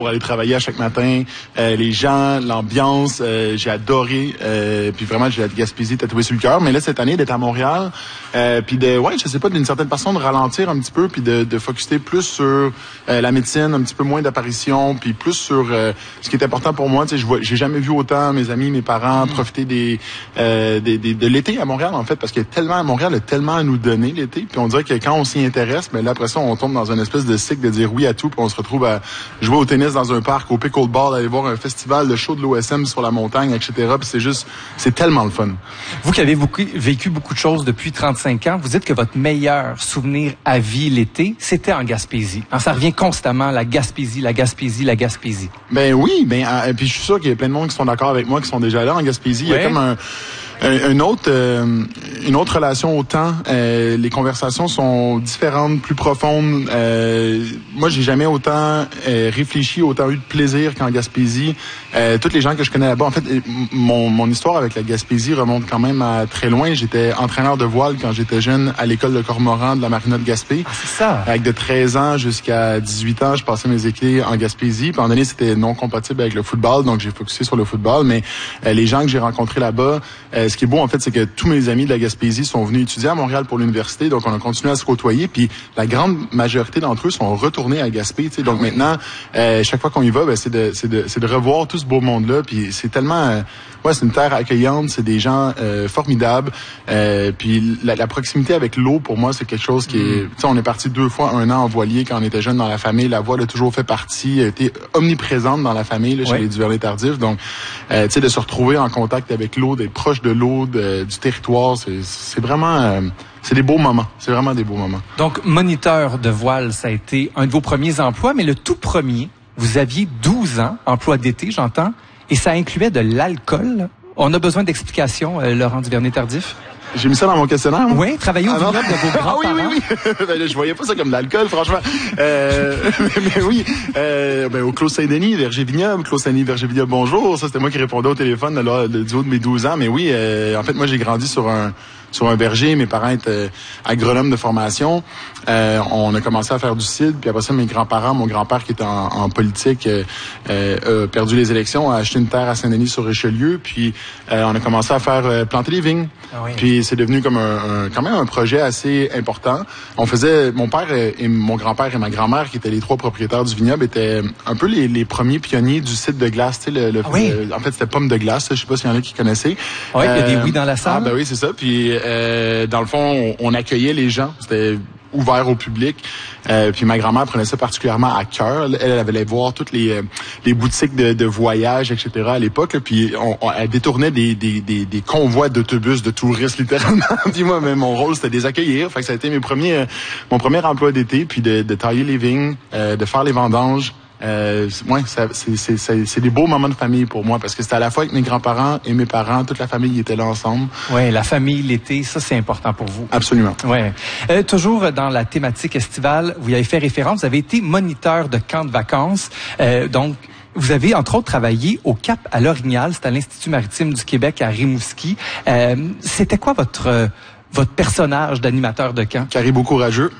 pour aller travailler à chaque matin, les gens, l'ambiance, j'ai adoré, puis vraiment j'ai la Gaspésie tatouée sur le cœur. Mais là cette année d'être à Montréal, puis je sais pas, d'une certaine façon de ralentir un petit peu, puis de focuser plus sur la médecine, un petit peu moins d'apparitions, puis plus sur ce qui est important pour moi. Tu sais, j'ai jamais vu autant mes amis, mes parents profiter de l'été à Montréal en fait, parce qu'il y a tellement à Montréal, il y a tellement à nous donner l'été, puis on dirait que quand on s'y intéresse, mais là après ça on tombe dans une espèce de cycle de dire oui à tout, puis on se retrouve à jouer au tennis dans un parc, au pickleball, aller voir un festival, le show de l'OSM sur la montagne, etc. Puis c'est tellement le fun. Vous qui avez vécu beaucoup de choses depuis 35 ans, vous dites que votre meilleur souvenir à vie l'été, c'était en Gaspésie. Alors, ça revient constamment, la Gaspésie, la Gaspésie, la Gaspésie. Ben oui, puis je suis sûr qu'il y a plein de monde qui sont d'accord avec moi, qui sont déjà allés en Gaspésie. Il y a comme une autre relation au temps. Les conversations sont différentes, plus profondes. Moi, j'ai jamais autant réfléchi, autant eu de plaisir qu'en Gaspésie. Toutes les gens que je connais là-bas, en fait, mon histoire avec la Gaspésie remonte quand même à très loin. J'étais entraîneur de voile quand j'étais jeune à l'école de Cormoran de la Marina de Gaspé. Ah, c'est ça. Avec de 13 ans jusqu'à 18 ans, je passais mes étés en Gaspésie. Puis en année, c'était non compatible avec le football, donc j'ai focusé sur le football. Mais les gens que j'ai rencontrés là-bas, ce qui est beau, en fait, c'est que tous mes amis de la Gaspésie sont venus étudier à Montréal pour l'université, donc on a continué à se côtoyer, puis la grande majorité d'entre eux sont retournés à Gaspé, tu sais. Donc maintenant, chaque fois qu'on y va, c'est de revoir tout ce beau monde-là, puis c'est tellement... c'est une terre accueillante, c'est des gens formidables, puis la proximité avec l'eau, pour moi, c'est quelque chose qui est... Tu sais, on est parti 2 fois 1 an en voilier quand on était jeune dans la famille. La voile a toujours fait partie, a été omniprésente dans la famille, là, chez les Duvernay-Tardif. Donc, tu sais, de se retrouver en contact avec l'eau, d'être proche de l'eau, du territoire, c'est vraiment... c'est des beaux moments. C'est vraiment des beaux moments. Donc, moniteur de voile, ça a été un de vos premiers emplois, mais le tout premier, vous aviez 12 ans, emploi d'été, j'entends, et ça incluait de l'alcool. On a besoin d'explications, Laurent Duvernay-Tardif? J'ai mis ça dans mon questionnaire, moi. Oui, travailler au vignoble de vos grands-parents. Oui. Ben là, je voyais pas ça comme de l'alcool, franchement. Mais oui, au Clos Saint-Denis, Verger Vignoble, Clos Saint-Denis, Verger Vignoble, bonjour. Ça, c'était moi qui répondais au téléphone du haut de mes 12 ans. Mais oui, en fait, moi, j'ai grandi sur un verger. Mes parents étaient agronomes de formation. On a commencé à faire du cidre. Puis après ça, mes grands-parents, mon grand-père qui était en politique, a perdu les élections, a acheté une terre à Saint-Denis sur Richelieu. Puis on a commencé à faire planter des vignes. Ah oui. Puis c'est devenu comme quand même un projet assez important. On faisait, mon père et mon grand-père et ma grand-mère, qui étaient les 3 propriétaires du vignoble, étaient un peu les premiers pionniers du cidre de glace. Tu sais, en fait, c'était pomme de glace. Je sais pas s'il y en a qui connaissaient. Oui, il y a des oui dans la salle. Ah ben oui, c'est ça. Puis dans le fond, on accueillait les gens. C'était ouvert au public. Puis ma grand-mère prenait ça particulièrement à cœur. Elle allait voir toutes les boutiques de voyage, etc. à l'époque. Puis elle détournait des convois d'autobus de touristes, littéralement. Puis moi, mon rôle, c'était de les accueillir. Fait que ça a été mon premier emploi d'été, puis de tailler les vignes, de faire les vendanges. C'est des beaux moments de famille pour moi, parce que c'était à la fois avec mes grands-parents et mes parents, toute la famille était là ensemble. Oui, la famille, l'été, ça c'est important pour vous. Absolument. Ouais. Toujours dans la thématique estivale, vous y avez fait référence, vous avez été moniteur de camp de vacances, donc vous avez, entre autres, travaillé au Cap à l'Orignal, c'est à l'Institut maritime du Québec à Rimouski. C'était quoi votre personnage d'animateur de camp? Caribou courageux.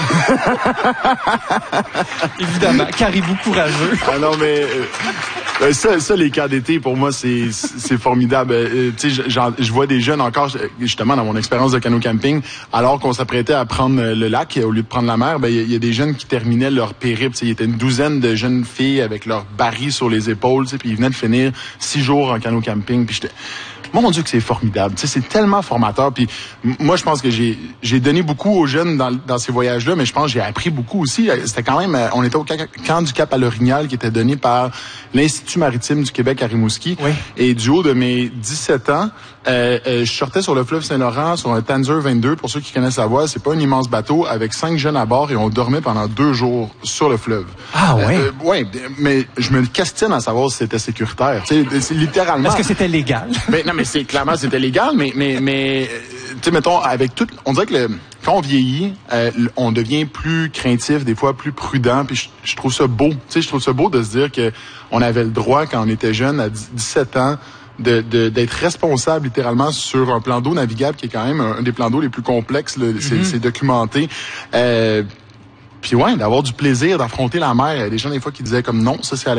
Évidemment, caribou courageux. Ah non, mais ça, les camps d'été, pour moi, c'est formidable. Tu sais, je vois des jeunes encore, justement, dans mon expérience de canot camping, alors qu'on s'apprêtait à prendre le lac au lieu de prendre la mer, il y a des jeunes qui terminaient leur périple. Il y était une douzaine de jeunes filles avec leurs barils sur les épaules, puis ils venaient de finir 6 jours en canot camping. Puis mon Dieu que c'est formidable. Tu sais, c'est tellement formateur. Puis moi, je pense que j'ai donné beaucoup aux jeunes dans ces voyages-là, mais je pense que j'ai appris beaucoup aussi. C'était quand même, on était au camp du Cap à l'Orignal qui était donné par l'Institut maritime du Québec à Rimouski. Oui. Et du haut de mes 17 ans, je sortais sur le fleuve Saint-Laurent sur un Tanzer 22. Pour ceux qui connaissent la voile, c'est pas un immense bateau avec 5 jeunes à bord et on dormait pendant 2 jours sur le fleuve. Ah oui? Oui, mais je me questionne à savoir si c'était sécuritaire. Tu sais, c'est littéralement. Est-ce que c'était légal? Non, mais clairement c'était légal, mais tu sais, mettons, avec tout, on dirait que quand on vieillit, on devient plus craintif, des fois plus prudent, puis je trouve ça beau. Tu sais, je trouve ça beau de se dire que on avait le droit, quand on était jeune, à 17 ans, d'être responsable littéralement sur un plan d'eau navigable qui est quand même un des plans d'eau les plus complexes. C'est documenté. Puis d'avoir du plaisir d'affronter la mer. Il y a des gens des fois qui disaient comme non, ça c'est à